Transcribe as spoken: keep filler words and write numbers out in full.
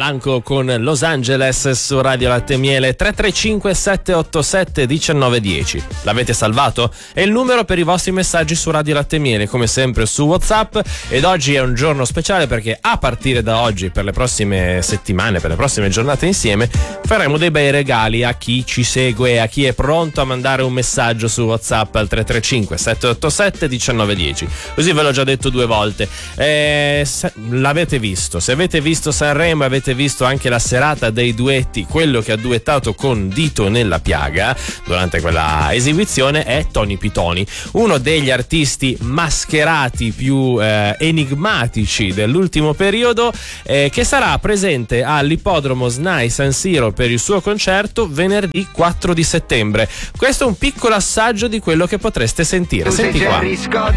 Blanco con Los Angeles su Radio Latte e Miele. Tre tre cinque sette otto sette uno nove uno zero. L'avete salvato? È il numero per i vostri messaggi su Radio Latte e Miele, come sempre su WhatsApp. Ed oggi è un giorno speciale perché a partire da oggi, per le prossime settimane, per le prossime giornate insieme, faremo dei bei regali a chi ci segue, a chi è pronto a mandare un messaggio su WhatsApp al tre tre cinque sette otto sette uno nove uno zero. Così ve l'ho già detto due volte. Eh, l'avete visto? Se avete visto Sanremo, avete visto anche la serata dei duetti. Quello che ha duettato con Dito Nella Piaga durante quella esibizione è Tony Pitoni, uno degli artisti mascherati più eh, enigmatici dell'ultimo periodo, eh, che sarà presente all'ippodromo S N A I San Siro per il suo concerto venerdì quattro di settembre. Questo è un piccolo assaggio di quello che potreste sentire. Senti qua.